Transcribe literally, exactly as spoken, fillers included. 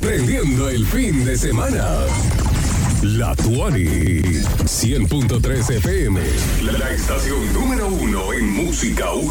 prendiendo el fin de semana. La Tuani, cien punto tres F M, la estación número uno en música urbana.